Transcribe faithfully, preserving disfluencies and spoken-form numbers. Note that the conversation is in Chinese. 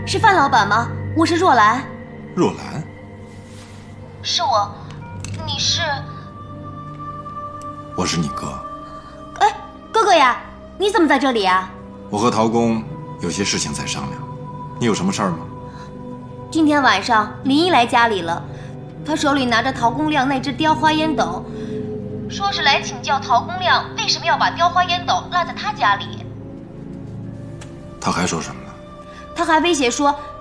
是范老板吗？我是若兰。 若兰， 是我。你是？ 我是你哥。 哎，哥哥呀，你怎么在这里啊？ 我和陶公有些事情在商量，你有什么事儿吗？ 今天晚上林一来家里了，他手里拿着陶公亮那只雕花烟斗，说是来请教陶公亮为什么要把雕花烟斗落在他家里。 他还说什么呢？ 他还威胁说，